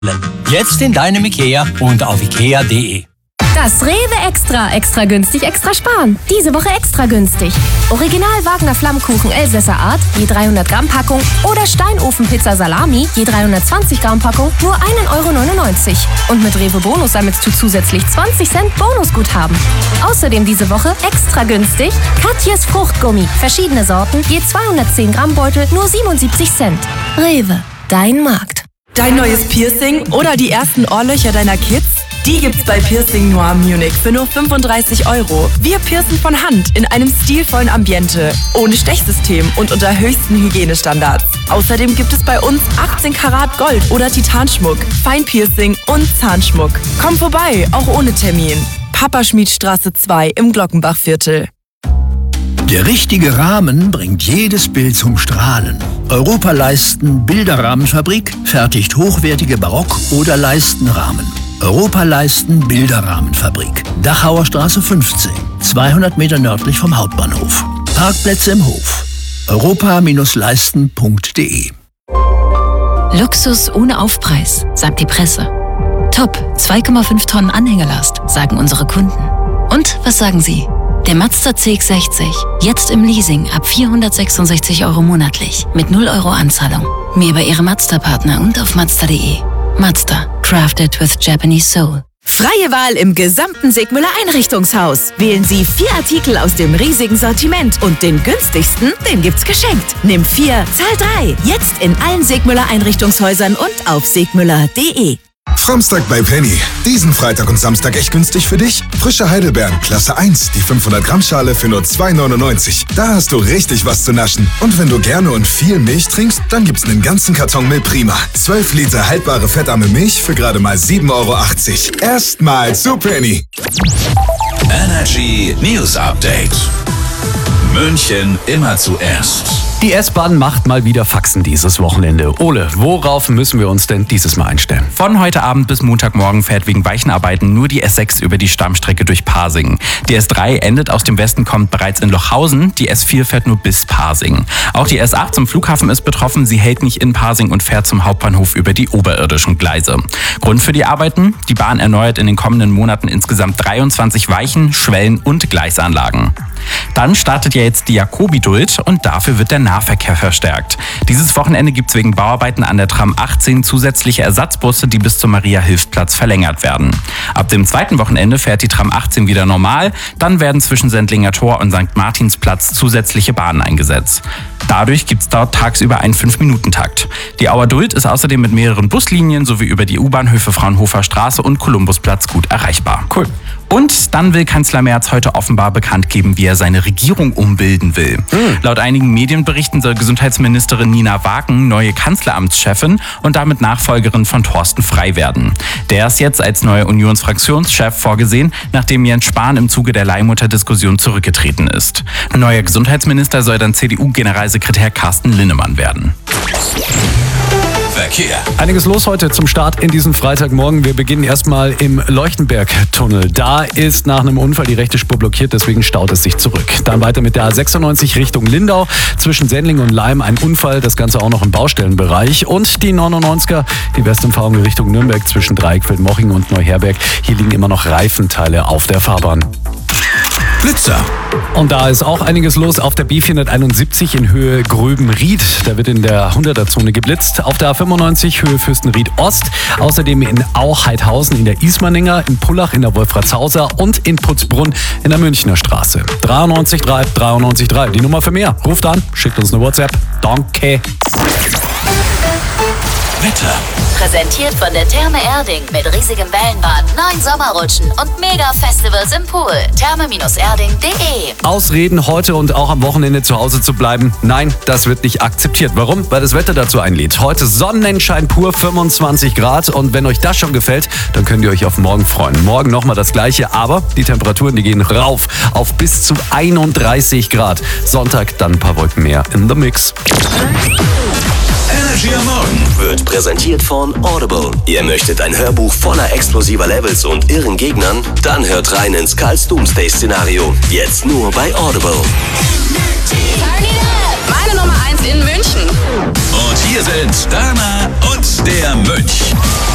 Jetzt in deinem Ikea und auf ikea.de. Das Rewe Extra günstig, extra sparen. Diese Woche extra günstig. Original Wagner Flammkuchen Elsässer Art, je 300 Gramm Packung oder Steinofenpizza Salami, je 320 Gramm Packung, nur 1,99 €. Und mit Rewe Bonus sammelst du zusätzlich 20 Cent Bonusguthaben. Außerdem diese Woche extra günstig Katjes Fruchtgummi, verschiedene Sorten, je 210 Gramm Beutel, nur 77 Cent. Rewe, dein Markt. Dein neues Piercing oder die ersten Ohrlöcher deiner Kids? Die gibt's bei Piercing Noir Munich für nur 35 €. Wir piercen von Hand in einem stilvollen Ambiente, ohne Stechsystem und unter höchsten Hygienestandards. Außerdem gibt es bei uns 18 Karat Gold- oder Titanschmuck, Feinpiercing und Zahnschmuck. Komm vorbei, auch ohne Termin. Papaschmiedstraße 2 im Glockenbachviertel. Der richtige Rahmen bringt jedes Bild zum Strahlen. Europaleisten Bilderrahmenfabrik fertigt hochwertige Barock- oder Leistenrahmen. Europaleisten Bilderrahmenfabrik. Dachauer Straße 15, 200 Meter nördlich vom Hauptbahnhof. Parkplätze im Hof. europa-leisten.de. Luxus ohne Aufpreis, sagt die Presse. Top, 2,5 Tonnen Anhängelast, sagen unsere Kunden. Und was sagen Sie? Der Mazda CX-60, jetzt im Leasing ab 466 € monatlich, mit 0 € Anzahlung. Mehr über Ihre Mazda-Partner und auf Mazda.de. Mazda, crafted with Japanese soul. Freie Wahl im gesamten Segmüller Einrichtungshaus. Wählen Sie 4 Artikel aus dem riesigen Sortiment und den günstigsten, den gibt's geschenkt. Nimm 4, zahl 3. Jetzt in allen Segmüller Einrichtungshäusern und auf segmüller.de. Samstag bei Penny. Diesen Freitag und Samstag echt günstig für dich? Frische Heidelbeeren, Klasse 1, die 500 Gramm Schale für nur 2,99 €. Da hast du richtig was zu naschen. Und wenn du gerne und viel Milch trinkst, dann gibt's einen ganzen Karton Milch Prima. 12 Liter haltbare fettarme Milch für gerade mal 7,80 €. Erstmal zu Penny. Energy News Update. München immer zuerst. Die S-Bahn macht mal wieder Faxen dieses Wochenende. Ole, worauf müssen wir uns denn dieses Mal einstellen? Von heute Abend bis Montagmorgen fährt wegen Weichenarbeiten nur die S6 über die Stammstrecke durch Pasing. Die S3 endet aus dem Westen, kommt bereits in Lochhausen. Die S4 fährt nur bis Pasing. Auch die S8 zum Flughafen ist betroffen. Sie hält nicht in Pasing und fährt zum Hauptbahnhof über die oberirdischen Gleise. Grund für die Arbeiten? Die Bahn erneuert in den kommenden Monaten insgesamt 23 Weichen, Schwellen und Gleisanlagen. Dann startet ja jetzt die Jacobi-Duld und dafür wird der Nahverkehr verstärkt. Dieses Wochenende gibt es wegen Bauarbeiten an der Tram 18 zusätzliche Ersatzbusse, die bis zum Maria-Hilft-Platz verlängert werden. Ab dem zweiten Wochenende fährt die Tram 18 wieder normal, dann werden zwischen Sendlinger Tor und St. Martinsplatz zusätzliche Bahnen eingesetzt. Dadurch gibt es dort tagsüber einen 5-Minuten-Takt. Die Auer Duld ist außerdem mit mehreren Buslinien sowie über die U-Bahnhöfe Fraunhofer Straße und Kolumbusplatz gut erreichbar. Cool. Und dann will Kanzler Merz heute offenbar bekannt geben, wie er seine Regierung umbilden will. Laut einigen Medienberichten soll Gesundheitsministerin Nina Waken neue Kanzleramtschefin und damit Nachfolgerin von Thorsten Frey werden. Der ist jetzt als neuer Unionsfraktionschef vorgesehen, nachdem Jens Spahn im Zuge der Leihmutterdiskussion zurückgetreten ist. Neuer Gesundheitsminister soll dann CDU-Generalsekretär Carsten Linnemann werden. Verkehr. Einiges los heute zum Start in diesem Freitagmorgen. Wir beginnen erstmal im Leuchtenberg-Tunnel. Da ist nach einem Unfall die rechte Spur blockiert, deswegen staut es sich zurück. Dann weiter mit der A96 Richtung Lindau. Zwischen Sendling und Leim ein Unfall, das Ganze auch noch im Baustellenbereich. Und die 99er, die Westumfahrung Richtung Nürnberg zwischen Dreieckfeld-Moching und Neuherberg. Hier liegen immer noch Reifenteile auf der Fahrbahn. Blitzer. Und da ist auch einiges los auf der B471 in Höhe Gröbenried. Da wird in der 100er-Zone geblitzt. Auf der A95 Höhe Fürstenried Ost. Außerdem in Auch-Heidhausen in der Ismaninger, in Pullach in der Wolfratshauser und in Putzbrunn in der Münchner Straße. 93 die Nummer für mehr. Ruft an, schickt uns eine WhatsApp. Danke. Wetter. Präsentiert von der Therme Erding mit riesigem Wellenbad, 9 Sommerrutschen und Mega-Festivals im Pool. Therme-erding.de. Ausreden, heute und auch am Wochenende zu Hause zu bleiben? Nein, das wird nicht akzeptiert. Warum? Weil das Wetter dazu einlädt. Heute Sonnenschein pur, 25 Grad. Und wenn euch das schon gefällt, dann könnt ihr euch auf morgen freuen. Morgen nochmal das Gleiche, aber die Temperaturen, die gehen rauf auf bis zu 31 Grad. Sonntag dann ein paar Wolken mehr in the mix. Energy am Morgen wird präsentiert von Audible. Ihr möchtet ein Hörbuch voller explosiver Levels und irren Gegnern? Dann hört rein ins Karls Doomsday-Szenario. Jetzt nur bei Audible. Meine Nummer 1 in München. Und hier sind Dana und der Mönch.